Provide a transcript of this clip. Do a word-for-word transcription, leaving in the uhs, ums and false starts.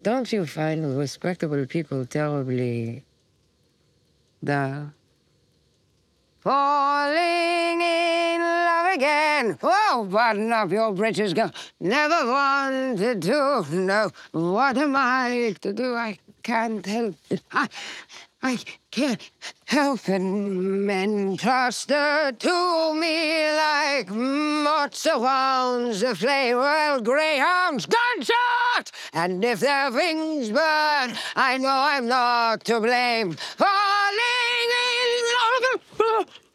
don't you find respectable people terribly dull? Falling in love again. Oh, button up your britches, girl. Never wanted to know. What am I to do? I can't help it. I, I can't help it. Men cluster to me like moths around the flame. Well, greyhounds, gunshot! And if their wings burn, I know I'm not to blame. Falling in love.